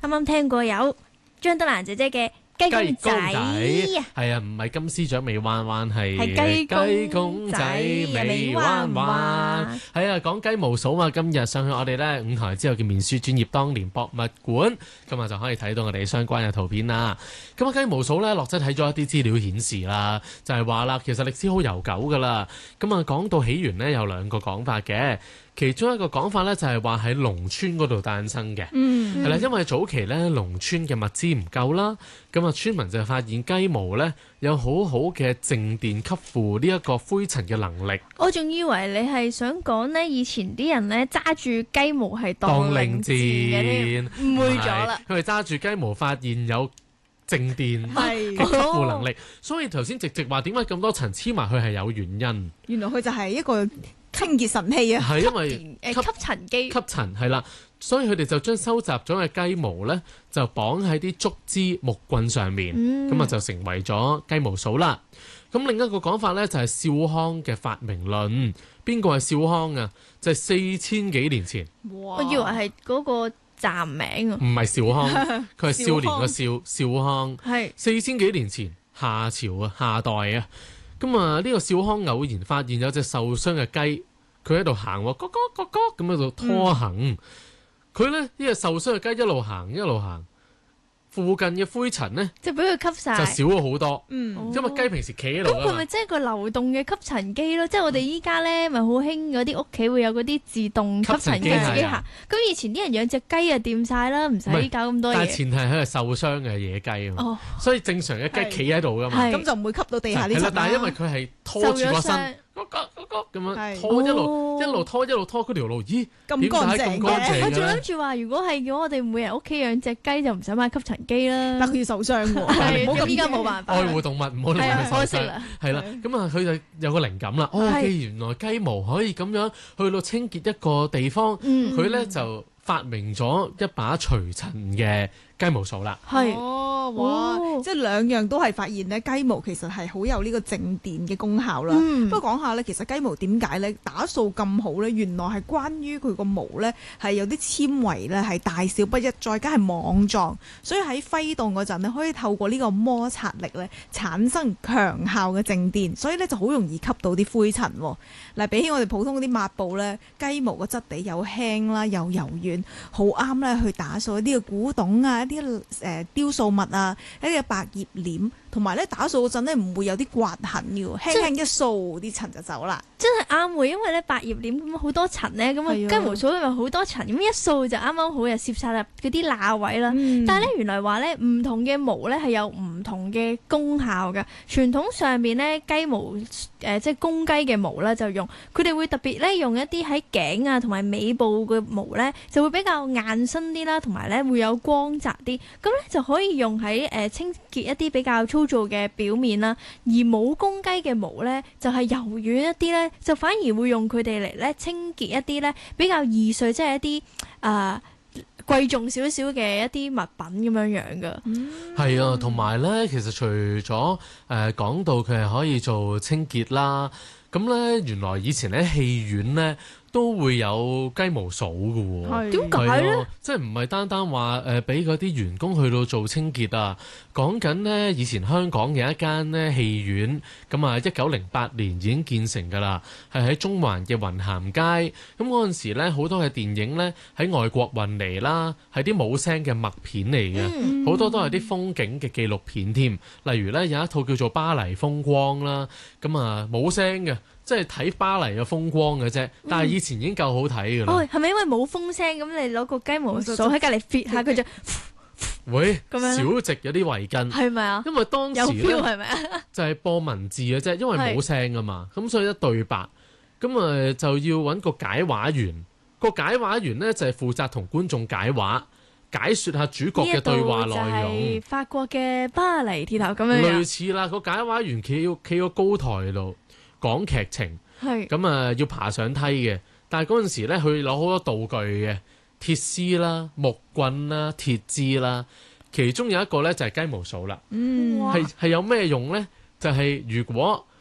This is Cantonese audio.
啱聽過有張德蘭姐姐嘅雞公仔， 係啊，唔係金絲雀尾彎彎， 係雞公仔尾彎彎。係啊，講雞毛掃嘛，今日上去我哋咧5台之後嘅面書專頁當年博物館，今日就可以睇到我哋相關嘅圖片啦。咁啊，雞毛掃咧，落真睇咗一啲資料顯示啦，就係話啦，其實歷史好悠久噶啦。咁啊，講到起源呢，有2個講法嘅。其中一個講法咧，就係話喺農村嗰度誕生嘅，係啦，因為早期咧農村嘅物資唔夠啦，咁啊村民就發現雞毛咧有好好嘅靜電吸附呢一個灰塵嘅能力。 我仲以為你係想講呢，以前啲人咧揸住雞毛係當令箭嘅添，誤會咗啦。 佢哋揸住雞毛發現有靜電嘅吸附能力，所以頭先直話點解咁多層黐埋去係有原因。 原來佢就係一個清潔神器啊！ 係因為吸塵機， 吸塵係啦，所以佢哋就將收集咗嘅雞毛咧，就綁喺啲竹枝木棍上面，咁啊就成為咗雞毛掃啦。咁另一個講法咧就係少康嘅發明論。邊個係少康啊？就係4000幾年前。 我以為係嗰個站名啊， 唔係少康，佢係少年個少康。 係 4000幾年前夏朝啊，夏代啊。咁啊，呢個少康偶然發現有隻受傷嘅雞，佢喺度行，咯咯咁喺度拖行。佢咧呢個受傷嘅雞一路行，附近嘅灰塵呢， 就俾佢吸晒， 就少咗好多。因為雞平時企喺度咁佢咪即係個流動嘅吸塵機咯？即係我哋依家咧咪好興嗰啲屋企會有嗰啲自動吸塵機自己行。咁以前啲人養隻雞啊掂晒啦，唔使搞咁多嘢。 但係前提係佢係受傷嘅野雞啊嘛，所以正常嘅雞企喺度噶嘛， 咁就唔會吸到地下啲塵啦。 但係因為佢係拖住個身。咁樣拖一路拖嗰條路，咦？ 咁乾淨嘅。 我仲諗住話，如果我哋每人屋企養隻雞，就唔使買吸塵機啦。 但佢要受傷喎， 咁依家冇辦法。 愛護動物唔好令佢受傷。係啦，咁啊，佢就有個靈感啦。原來雞毛可以咁樣去到清潔一個地方，佢咧就發明咗一把除塵嘅雞毛掃啦。 係哇！即係2樣都係發現咧，雞毛其實係好有呢個靜電嘅功效啦。不過講下咧，其實雞毛點解咧打掃咁好咧？原來係關於佢個毛咧係有啲纖維咧係大小不一，再加係網狀，所以喺揮動嗰陣咧可以透過呢個摩擦力咧產生強效嘅靜電，所以咧就好容易吸到啲灰塵。嗱，比起我哋普通嗰啲抹布咧，雞毛個質地又輕啦，又柔軟，好啱咧去打掃一啲嘅古董啊，一啲雕塑物啊，一啲白葉簾，同埋咧打掃嗰陣咧唔會有啲刮痕嘅，輕輕一掃啲塵就走啦。 真係啱喎，因為咧白葉簾咁好多塵咧，咁啊雞毛掃咪好多塵，咁一掃就啱啱好又攝晒入嗰啲罅位啦。但係咧原來話咧唔同嘅毛咧係有唔同嘅功效嘅。傳統上面咧雞毛即係公雞嘅毛咧就用，佢哋會特別咧用一啲喺頸啊同埋尾部嘅毛咧就會比較硬身啲啦，同埋咧會有光澤啲，咁咧就可以用喺清潔一啲比較粗糙嘅表面啦。而冇公雞嘅毛咧就係柔軟一啲咧，就反而會用佢哋嚟咧清潔一啲咧比較易碎，即係一啲貴重少少嘅一啲物品咁樣樣噶。 係啊，同埋咧，其實除咗講到佢係可以做清潔啦，咁咧原來以前咧戲院咧都會有雞毛掃㗎喎。 點解咧？ 即係唔係單單話俾嗰啲員工去到做清潔啊？講緊呢，以前香港嘅一間呢戲院，咁啊1908年已經建成㗎啦，係喺中環嘅雲咸街。咁嗰陣時咧，好多嘅電影咧喺外國運嚟啦，係啲冇聲嘅默片嚟嘅，好多都係啲風景嘅紀錄片添。例如咧有一套叫做《巴黎風光》啦，咁啊冇聲嘅。即係睇巴黎嘅風光嘅啫，但係以前已經夠好睇㗎啦。 係咪因為冇風聲咁？你攞個雞毛掃喺隔離 fit 下佢就會咁樣少值有啲圍巾，係咪啊？ 因為當時咧係咪啊？ 就係播文字嘅啫，因為冇聲㗎嘛，咁所以一對白咁就要揾個解話員。個解話員呢，就係負責同觀眾解話，解説下主角嘅對話內容。 係法國嘅巴黎鐵塔咁樣。 類似啦，個解話員企個高台度。講劇情，咁要爬上梯嘅，但係嗰陣時咧，佢攞好多道具嘅，鐵絲啦、木棍啦、鐵枝啦，其中有一個咧就係雞毛掃啦。係有咩用咧？就係如果